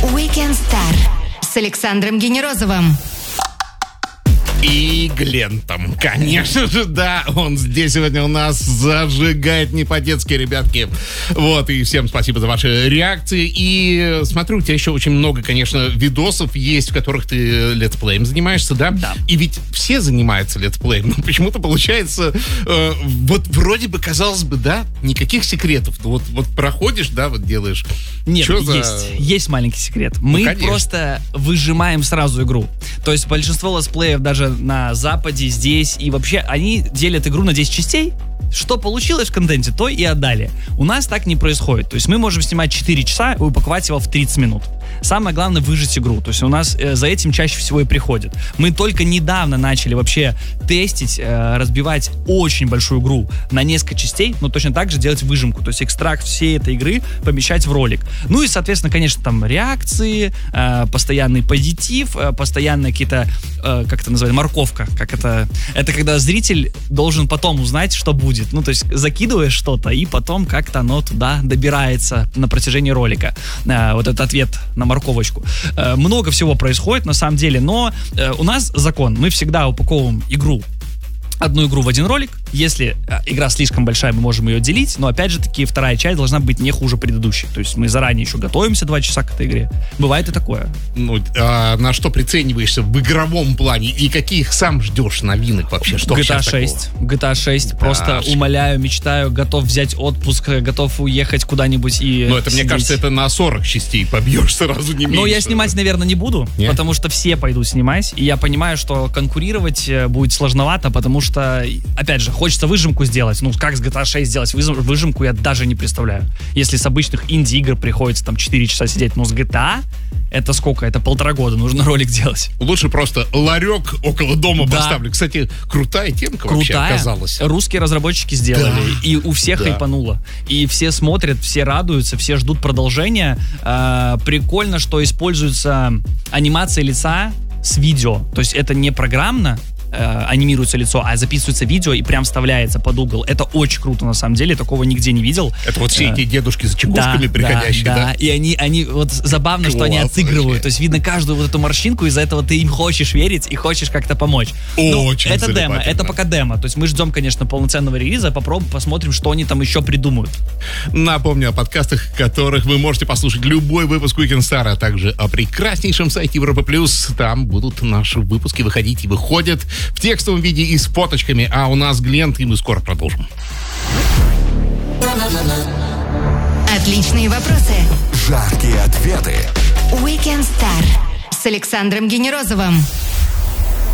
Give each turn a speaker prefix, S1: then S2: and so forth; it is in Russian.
S1: Weekend Star с Александром Генерозовым.
S2: И Глентом, конечно же, да, он здесь сегодня у нас зажигает не по-детски, ребятки. Вот, и всем спасибо за ваши реакции. И смотрю, у тебя еще очень много, конечно, видосов есть, в которых ты летсплеем занимаешься, да?
S3: Да.
S2: И ведь все занимаются летсплеем, но почему-то получается, вот вроде бы, казалось бы, да, никаких секретов. Вот проходишь, да, вот делаешь.
S3: Нет, есть маленький секрет. Мы просто выжимаем сразу игру. То есть большинство летсплеев даже на Западе, здесь, и вообще они делят игру на 10 частей. Что получилось в контенте, то и отдали. У нас так не происходит. То есть мы можем снимать 4 часа и упаковать его в 30 минут. Самое главное — выжить игру. То есть у нас за этим чаще всего и приходит. Мы только недавно начали вообще тестить, разбивать очень большую игру на несколько частей, но точно так же делать выжимку. То есть экстракт всей этой игры помещать в ролик. Ну и, соответственно, конечно, там реакции, постоянный позитив, постоянные какие-то, как это называется, морковка. Это когда зритель должен потом узнать, что будет. Ну, то есть закидываешь что-то, и потом как-то оно туда добирается на протяжении ролика. Вот этот ответ на морковочку. Много всего происходит на самом деле, но у нас закон. Мы всегда упаковываем одну игру в один ролик. Если игра слишком большая, мы можем ее делить, но опять же таки вторая часть должна быть не хуже предыдущей. То есть мы заранее еще готовимся 2 часа к этой игре. Бывает и такое.
S2: Ну, на что прицениваешься в игровом плане и каких сам ждешь новинок вообще? Что
S3: GTA 6. Просто умоляю, мечтаю, готов взять отпуск, готов уехать куда-нибудь и
S2: Ну, это, мне кажется, это на 40 частей побьешь сразу, не меньше.
S3: Но я снимать, наверное, не буду, потому что все пойдут снимать, и я понимаю, что конкурировать будет сложновато, потому что, опять же, хочется выжимку сделать. Ну, как с GTA 6 сделать выжимку, я даже не представляю. Если с обычных инди-игр приходится там 4 часа сидеть, но с GTA это сколько? Это 1,5 года нужно ролик делать.
S2: Лучше просто ларек около дома поставлю. Кстати, крутая темка вообще оказалась.
S3: Русские разработчики сделали, и у всех хайпануло. И все смотрят, все радуются, все ждут продолжения. Прикольно, что используется анимация лица с видео. То есть это не программно анимируется лицо, а записывается видео и прям вставляется под угол. Это очень круто, на самом деле, такого нигде не видел.
S2: Это вот все эти дедушки за чекушками приходящие, да?
S3: И они вот забавно, что они отыгрывают. Вообще. То есть видно каждую вот эту морщинку, из-за этого ты им хочешь верить и хочешь как-то помочь.
S2: Очень
S3: это демо, это пока демо. То есть мы ждем, конечно, полноценного релиза, посмотрим, что они там еще придумают.
S2: Напомню о подкастах, которых вы можете послушать любой выпуск Weekend Star, а также о прекраснейшем сайте Европа+. Там будут наши выпуски выходить и выходят в текстовом виде и с фоточками. А у нас Глент, и мы скоро продолжим.
S1: Отличные вопросы.
S4: Жаркие ответы.
S1: Weekend Star с Александром Генерозовым.